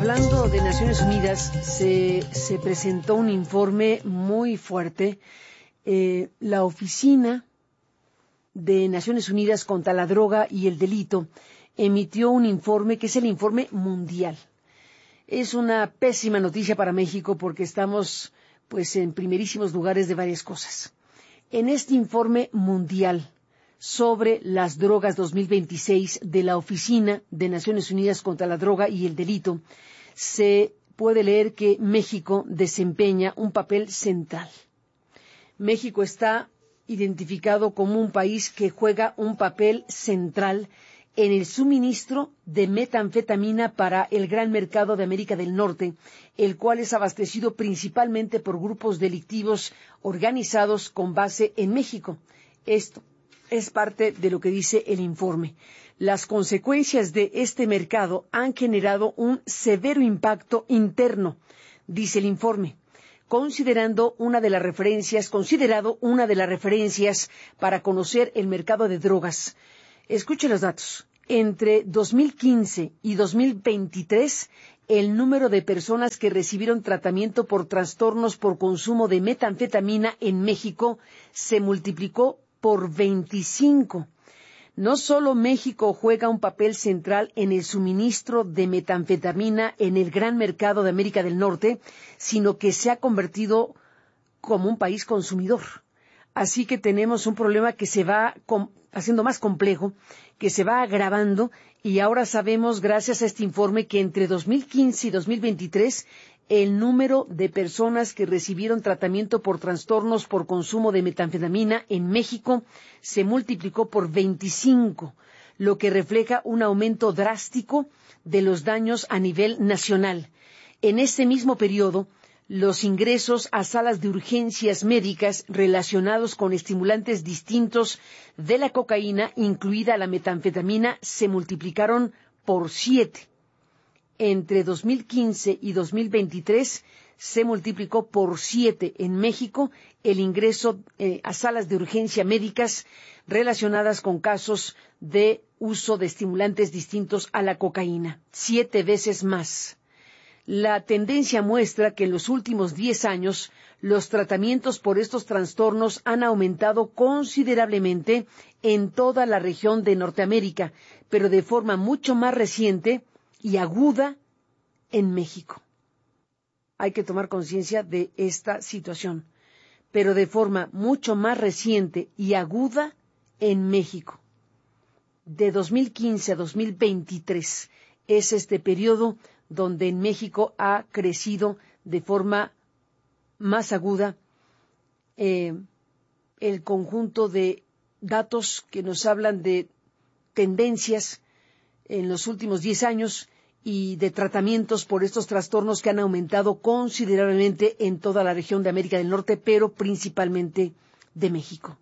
hablando de Naciones Unidas, se presentó un informe muy fuerte. La Oficina de Naciones Unidas contra la Droga y el Delito emitió un informe que es el informe mundial. Es una pésima noticia para México porque estamos pues en primerísimos lugares de varias cosas. En este informe mundial sobre las drogas 2026 de la Oficina de Naciones Unidas contra la Droga y el Delito, se puede leer que México desempeña un papel central. México está identificado como un país que juega un papel central en el suministro de metanfetamina para el gran mercado de América del Norte, el cual es abastecido principalmente por grupos delictivos organizados con base en México. Esto es parte de lo que dice el informe. Las consecuencias de este mercado han generado un severo impacto interno, dice el informe, considerado una de las referencias para conocer el mercado de drogas. Escuche los datos. Entre 2015 y 2023, el número de personas que recibieron tratamiento por trastornos por consumo de metanfetamina en México se multiplicó por 25. No solo México juega un papel central en el suministro de metanfetamina en el gran mercado de América del Norte, sino que se ha convertido como un país consumidor. Así que tenemos un problema que se va haciendo más complejo, que se va agravando, y ahora sabemos, gracias a este informe, que entre 2015 y 2023 el número de personas que recibieron tratamiento por trastornos por consumo de metanfetamina en México se multiplicó por 25, lo que refleja un aumento drástico de los daños a nivel nacional. En este mismo periodo, los ingresos a salas de urgencias médicas relacionados con estimulantes distintos de la cocaína, incluida la metanfetamina, se multiplicaron por 7. Entre 2015 y 2023 se multiplicó por 7 en México el ingreso a salas de urgencia médicas relacionadas con casos de uso de estimulantes distintos a la cocaína. 7 veces más. La tendencia muestra que en los últimos 10 años los tratamientos por estos trastornos han aumentado considerablemente en toda la región de Norteamérica, pero de forma mucho más reciente y aguda en México. Hay que tomar conciencia de esta situación, pero de forma mucho más reciente y aguda en México. De 2015 a 2023 es este periodo donde en México ha crecido de forma más aguda el conjunto de datos que nos hablan de tendencias en los últimos 10 años y de tratamientos por estos trastornos que han aumentado considerablemente en toda la región de América del Norte, pero principalmente de México.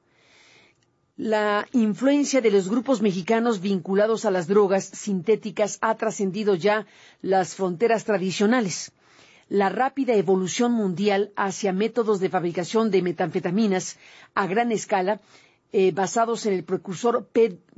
La influencia de los grupos mexicanos vinculados a las drogas sintéticas ha trascendido ya las fronteras tradicionales. La rápida evolución mundial hacia métodos de fabricación de metanfetaminas a gran escala, basados en el precursor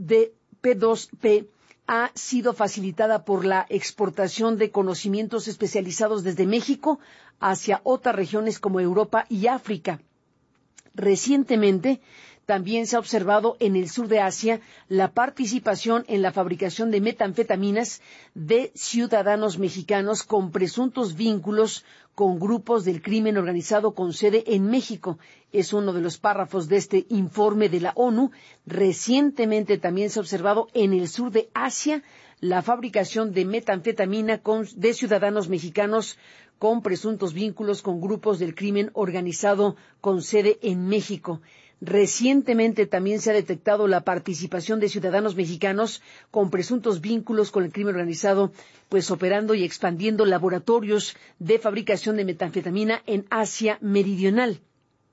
P2P, ha sido facilitada por la exportación de conocimientos especializados desde México hacia otras regiones como Europa y África. Recientemente, también se ha observado en el sur de Asia la participación en la fabricación de metanfetaminas de ciudadanos mexicanos con presuntos vínculos con grupos del crimen organizado con sede en México. Es uno de los párrafos de este informe de la ONU. Recientemente también se ha observado en el sur de Asia la fabricación de metanfetamina de ciudadanos mexicanos con presuntos vínculos con grupos del crimen organizado con sede en México. Recientemente también se ha detectado la participación de ciudadanos mexicanos con presuntos vínculos con el crimen organizado, pues operando y expandiendo laboratorios de fabricación de metanfetamina en Asia Meridional.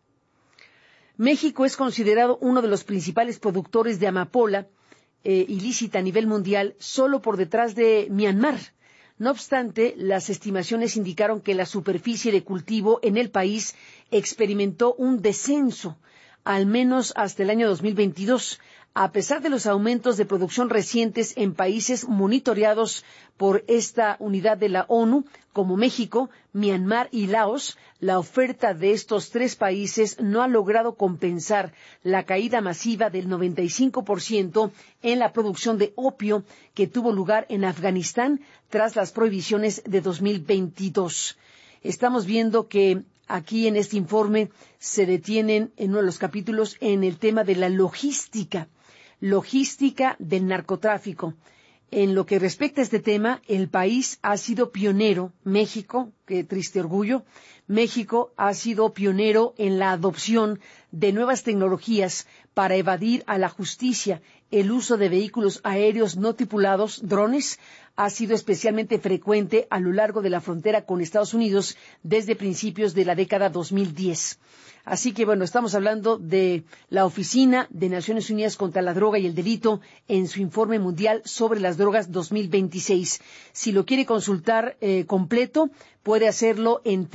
México es considerado uno de los principales productores de amapola ilícita a nivel mundial, solo por detrás de Myanmar. No obstante, las estimaciones indicaron que la superficie de cultivo en el país experimentó un descenso, al menos hasta el año 2022, A pesar de los aumentos de producción recientes en países monitoreados por esta unidad de la ONU, como México, Myanmar y Laos, la oferta de estos tres países no ha logrado compensar la caída masiva del 95% en la producción de opio que tuvo lugar en Afganistán tras las prohibiciones de 2022. Estamos viendo que aquí en este informe se detienen en uno de los capítulos en el tema de la logística del narcotráfico. En lo que respecta a este tema, el país ha sido pionero, México, qué triste orgullo, México ha sido pionero en la adopción de nuevas tecnologías para evadir a la justicia. El uso de vehículos aéreos no tripulados, drones, ha sido especialmente frecuente a lo largo de la frontera con Estados Unidos desde principios de la década 2010. Así que, bueno, estamos hablando de la Oficina de Naciones Unidas contra la Droga y el Delito en su informe mundial sobre las drogas 2026. Si lo quiere consultar completo, puede hacerlo en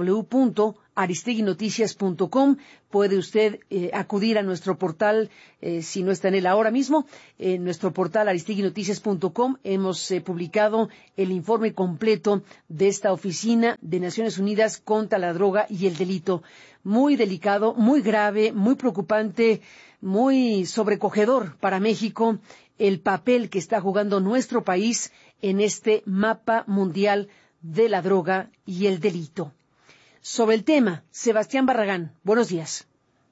www.aristeguinoticias.com. Puede usted acudir a nuestro portal, si no está en él ahora mismo, en nuestro portal aristeguinoticias.com. Hemos publicado el informe completo de esta Oficina de Naciones Unidas contra la Droga y el Delito. Muy delicado, muy grave, muy preocupante, muy sobrecogedor para México el papel que está jugando nuestro país en este mapa mundial de la droga y el delito. Sobre el tema, Sebastián Barragán, buenos días.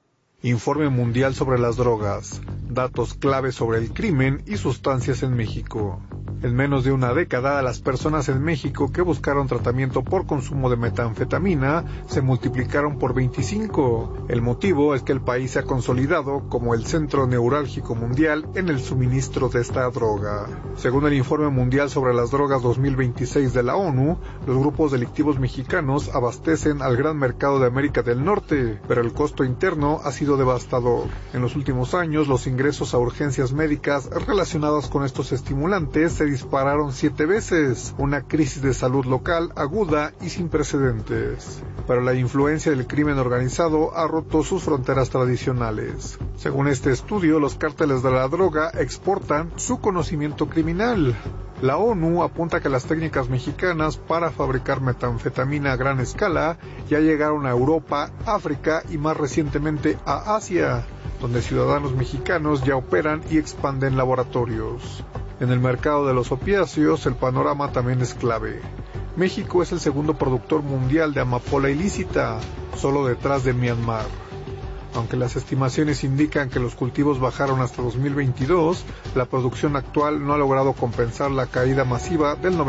Informe mundial sobre las drogas. Datos clave sobre el crimen y sustancias en México. En menos de una década, las personas en México que buscaron tratamiento por consumo de metanfetamina se multiplicaron por 25. El motivo es que el país se ha consolidado como el centro neurálgico mundial en el suministro de esta droga. Según el Informe Mundial sobre las Drogas 2026 de la ONU, los grupos delictivos mexicanos abastecen al gran mercado de América del Norte, pero el costo interno ha sido devastador. En los últimos años, los ingresos a urgencias médicas relacionadas con estos estimulantes se dispararon 7 veces, una crisis de salud local aguda y sin precedentes. Pero la influencia del crimen organizado ha roto sus fronteras tradicionales. Según este estudio, los cárteles de la droga exportan su conocimiento criminal. La ONU apunta que las técnicas mexicanas para fabricar metanfetamina a gran escala ya llegaron a Europa, África y más recientemente a Asia, donde ciudadanos mexicanos ya operan y expanden laboratorios. En el mercado de los opiáceos, el panorama también es clave. México es el segundo productor mundial de amapola ilícita, solo detrás de Myanmar. Aunque las estimaciones indican que los cultivos bajaron hasta 2022, la producción actual no ha logrado compensar la caída masiva del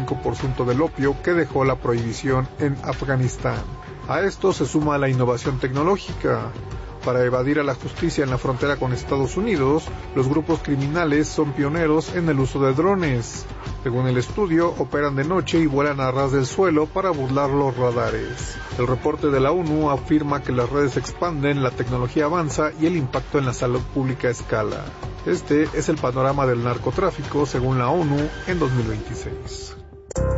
95% del opio que dejó la prohibición en Afganistán. A esto se suma la innovación tecnológica. Para evadir a la justicia en la frontera con Estados Unidos, los grupos criminales son pioneros en el uso de drones. Según el estudio, operan de noche y vuelan a ras del suelo para burlar los radares. El reporte de la ONU afirma que las redes se expanden, la tecnología avanza y el impacto en la salud pública escala. Este es el panorama del narcotráfico según la ONU en 2026.